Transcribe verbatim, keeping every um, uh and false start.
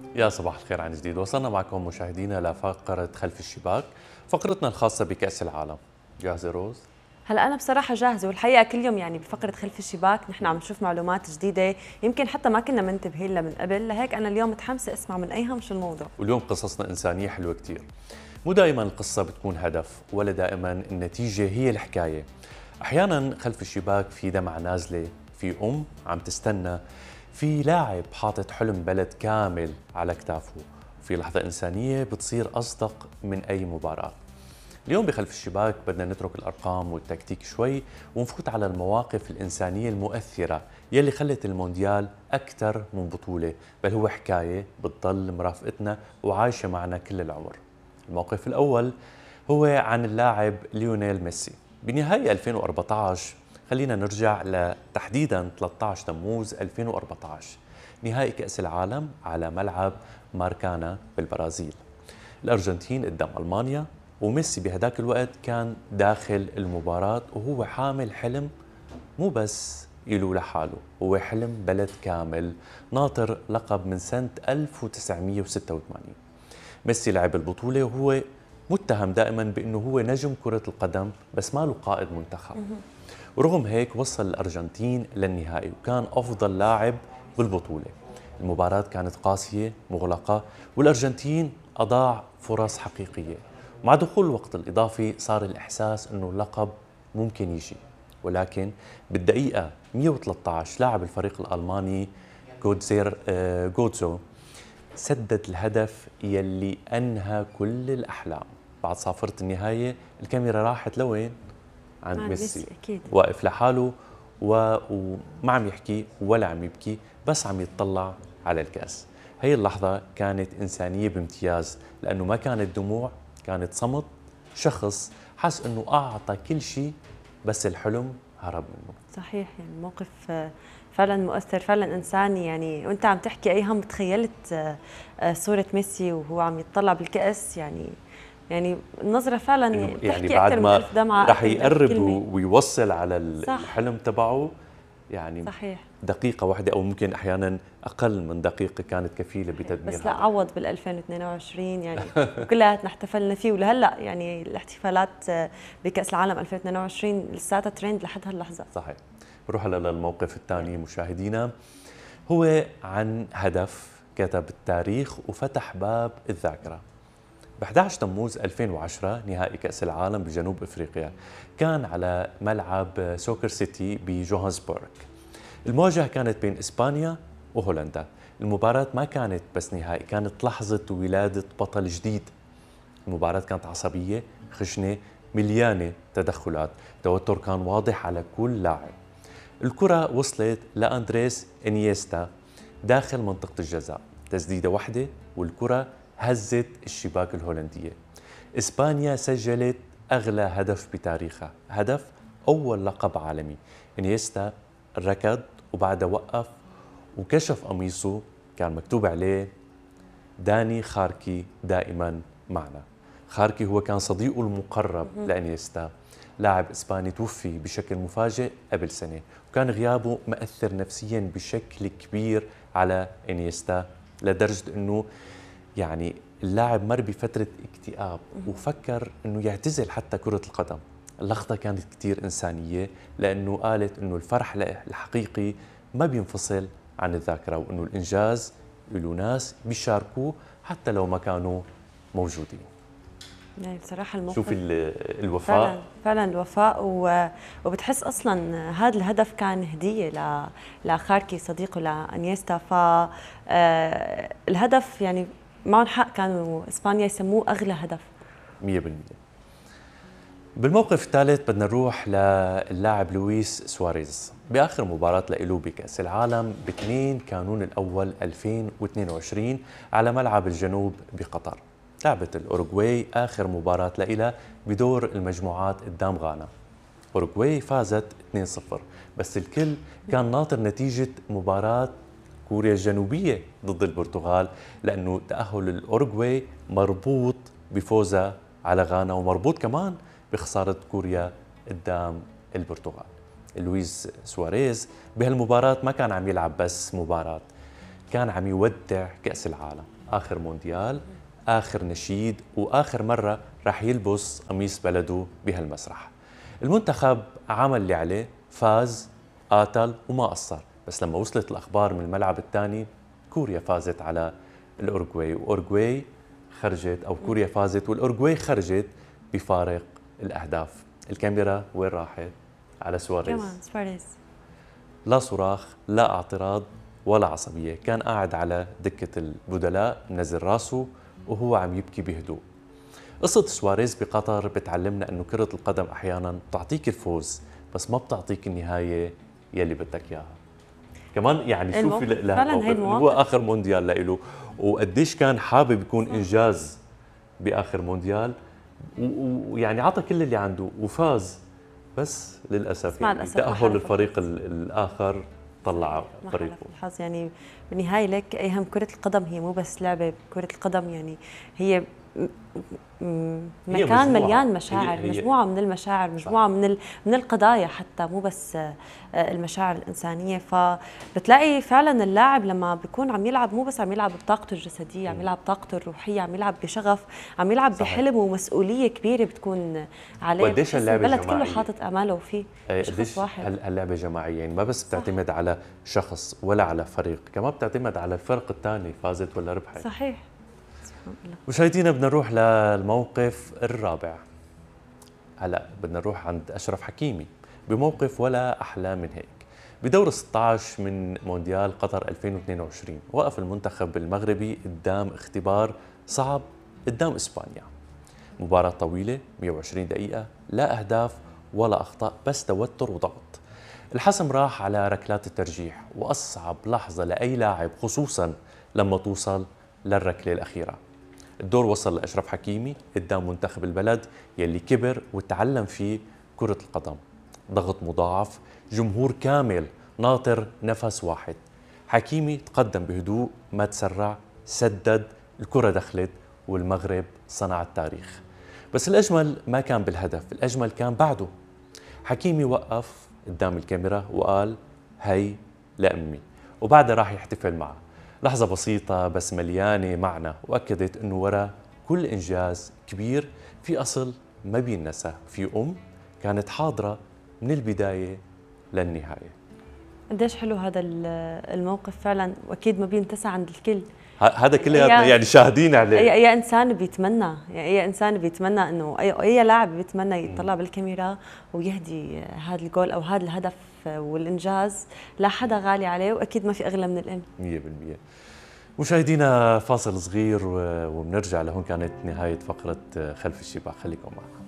يا صباح الخير عن جديد. وصلنا معكم مشاهدينا لفقرة خلف الشباك، فقرتنا الخاصة بكأس العالم. جاهزة روز؟ هلا انا بصراحه جاهزه، والحقيقه كل يوم يعني بفقره خلف الشباك نحن عم نشوف معلومات جديده يمكن حتى ما كنا منتبهين لها من قبل، لهيك انا اليوم متحمسه اسمع من ايهم شو الموضوع. واليوم قصصنا إنسانية حلوة كتير. مو دائما القصة بتكون هدف، ولا دائما النتيجة هي الحكاية. أحيانا خلف الشباك في دمعة نازلة، في أم عم تستنى، في لاعب حاطط حلم بلد كامل على كتافه، في لحظة إنسانية بتصير أصدق من أي مباراة. اليوم بخلف الشباك بدنا نترك الأرقام والتكتيك شوي ونفوت على المواقف الإنسانية المؤثرة يلي خلت المونديال أكثر من بطولة، بل هو حكاية بتضل مرافقتنا وعايشة معنا كل العمر. الموقف الأول هو عن اللاعب ليونيل ميسي. بنهاية ألفين وأربعة عشر، خلينا نرجع لتحديدا ثلاثة عشر تموز ألفين وأربعة عشر، نهائي كأس العالم على ملعب ماركانا بالبرازيل. الأرجنتين قدام ألمانيا، وميسي بهداك الوقت كان داخل المباراة وهو حامل حلم مو بس إله لحاله، هو حلم بلد كامل، ناطر لقب من سنة ألف وتسعمئة وستة وثمانين. ميسي لعب البطولة وهو متهم دائما بأنه هو نجم كرة القدم بس ما له قائد منتخب. ورغم هيك وصل الأرجنتين للنهائي وكان أفضل لاعب بالبطولة. المباراة كانت قاسية مغلقة، والأرجنتين أضاع فرص حقيقية. مع دخول الوقت الإضافي صار الإحساس أنه اللقب ممكن يجي، ولكن بالدقيقة مئة وثلاثة عشر لاعب الفريق الألماني جودزير آه، جودزو سدد الهدف يلي أنهى كل الأحلام. بعد صافرة النهاية الكاميرا راحت لوين؟ عند عن ميسي، ميسي اكيد واقف لحاله و... وما عم يحكي ولا عم يبكي، بس عم يتطلع على الكأس. هي اللحظة كانت إنسانية بامتياز، لأنه ما كانت دموع، كانت صمت. شخص حس أنه أعطى كل شيء بس الحلم هرب منه. صحيح. يعني موقف آه، فعلا مؤثر، فعلا انساني. يعني وانت عم تحكي ايهم تخيلت آه، آه، صوره ميسي وهو عم يتطلع بالكأس. يعني يعني النظره فعلا إنه يعني بتحكي بعد اكثر من ما ألف دمعه، راح اكثر من ألف يقرب كلمه. و- ويوصل على صح. الحلم تبعه، يعني صحيح. دقيقة واحدة أو ممكن أحيانا أقل من دقيقة كانت كفيلة صحيح. بتدمير بس لا، هذا عوض بال ألفين واثنين وعشرين يعني وكلياتنا احتفلنا فيه، ولهلا يعني الاحتفالات آه، بكأس العالم ألفين واثنين وعشرين لساتها ترند لحد هاللحظة. صحيح. نروح هلا للموقف الثاني مشاهدينا، هو عن هدف كتب التاريخ وفتح باب الذاكرة. ب أحد عشر تموز ألفين وعشرة، نهائي كأس العالم بجنوب افريقيا، كان على ملعب سوكر سيتي بجوهانسبورغ. المواجهة كانت بين اسبانيا وهولندا. المباراة ما كانت بس نهائي، كانت لحظة ولادة بطل جديد. المباراة كانت عصبية، خشنة، مليانة تدخلات، توتر كان واضح على كل لاعب. الكرة وصلت لأندريس إنيستا داخل منطقة الجزاء، تسديدة واحدة والكرة هزت الشباك الهولندية. إسبانيا سجلت أغلى هدف بتاريخها، هدف أول لقب عالمي. إنيستا ركض وبعدها وقف وكشف قميصه، كان مكتوب عليه داني خاركي دائما معنا. خاركي هو كان صديقه المقرب لانيستا، لاعب اسباني توفي بشكل مفاجئ قبل سنه، وكان غيابه مأثر نفسيا بشكل كبير على انيستا، لدرجه انه يعني اللاعب مر بفتره اكتئاب وفكر انه يعتزل حتى كره القدم. اللقطه كانت كثير انسانيه، لانه قالت انه الفرح الحقيقي ما بينفصل عن الذاكره، وانه الانجاز له ناس بيشاركوه حتى لو ما كانوا موجودين. يعني بصراحة الموقف شوف الوفاء. فعلا فعلا الوفاء، وبتحس اصلا هذا الهدف كان هدية ل لخاركي صديقه لانيستا. ف آه، الهدف يعني معهم حق، كانوا اسبانيا يسموه اغلى هدف. مية بالمية. بالموقف الثالث بدنا نروح للاعب لويس سواريز باخر مباراة له بكأس العالم ب اثنين كانون الاول ألفين واثنين وعشرين على ملعب الجنوب بقطر. لعبت الأوروغواي آخر مباراة لها بدور المجموعات قدام غانا. أوروغواي فازت اثنين صفر، بس الكل كان ناطر نتيجة مباراة كوريا الجنوبية ضد البرتغال، لأنه تأهل الأوروغواي مربوط بفوزها على غانا ومربوط كمان بخسارة كوريا قدام البرتغال. لويس سواريز بهالمباراة ما كان عم يلعب بس مباراة، كان عم يودع كأس العالم. آخر مونديال، آخر نشيد وآخر مرة راح يلبس قميص بلده بهالمسرح. المنتخب عمل اللي عليه، فاز، قاتل وما قصر، بس لما وصلت الأخبار من الملعب الثاني كوريا فازت على الأورجواي، وأورجواي خرجت أو كوريا فازت والأورجواي خرجت بفارق الأهداف. الكاميرا وين راحت؟ على سواريز. كمان سواريز. لا صراخ، لا اعتراض ولا عصبية، كان قاعد على دكة البدلاء منزل راسه وهو عم يبكي بهدوء. قصة سواريز بقطر بتعلمنا أنه كرة القدم أحياناً بتعطيك الفوز بس ما بتعطيك النهاية يلي بدك إياها. كمان يعني شوفي لهالموقف اللي هو آخر مونديال لإله، وقديش كان حابب يكون إنجاز بآخر مونديال، ويعني عطى كل اللي عنده وفاز، بس للأسف يعني تأهل الفريق الآخر طلع فريقه. الحظ يعني بالنهاية لك أهم كرة القدم هي مو بس لعبة، كرة القدم يعني هي مكان مليان مشاعر، هي هي مجموعة من المشاعر، مجموعة صح. من من القضايا حتى، مو بس المشاعر الإنسانية. فبتلاقي فعلا اللاعب لما بيكون عم يلعب مو بس عم يلعب بطاقته الجسدية، عم يلعب طاقته الروحية، عم يلعب بشغف، عم يلعب صحيح. بحلم ومسؤولية كبيرة بتكون عليه. وقديش اللعبة البلد كله حاطط أماله فيه شخص واحد. اللعبة جماعية يعني ما بس بتعتمد صح. على شخص ولا على فريق، كمان بتعتمد على الفرق الثاني فازت ولا ربحت. صحيح. مشاهدينا بدنا نروح للموقف الرابع. هلا بدنا نروح عند أشرف حكيمي بموقف ولا أحلى من هيك. بدور ستة عشر من مونديال قطر ألفين واثنين وعشرين وقف المنتخب المغربي قدام اختبار صعب قدام إسبانيا. مباراة طويلة مئة وعشرين دقيقة، لا أهداف ولا أخطاء، بس توتر وضغط. الحسم راح على ركلات الترجيح، وأصعب لحظة لأي لاعب خصوصاً لما توصل للركلة الأخيرة. الدور وصل لأشرف حكيمي قدام منتخب البلد يلي كبر وتعلم فيه كرة القدم. ضغط مضاعف، جمهور كامل ناطر نفس واحد. حكيمي تقدم بهدوء، ما تسرع، سدد، الكرة دخلت والمغرب صنع التاريخ. بس الأجمل ما كان بالهدف، الأجمل كان بعده. حكيمي وقف قدام الكاميرا وقال هي لأمي، وبعدها راح يحتفل معه. لحظة بسيطة بس مليانة معنى، وأكدت أنه وراء كل إنجاز كبير في أصل ما بينسى، في أم كانت حاضرة من البداية للنهاية. قديش حلو هذا الموقف فعلا، وأكيد ما بينتسى عند الكل. هذا كلياتنا يعني شاهدين عليه. أي, أي إنسان بيتمنى، يعني أي إنسان بيتمنى إنه أي, أي لاعب بيتمنى يطلع بالكاميرا ويهدي هذا الجول أو هذا الهدف والإنجاز لحدا غالي عليه، وأكيد ما في أغلى من الأم. مية بالمية. مشاهدينا فاصل صغير وبنرجع لهون. كانت نهاية فقرة خلف الشباك، خليكم معنا.